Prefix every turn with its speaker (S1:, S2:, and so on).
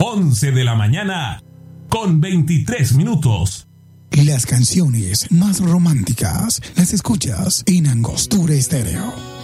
S1: 11 de la mañana con 23 minutos.
S2: Las canciones más románticas las escuchas en Angostura Estéreo.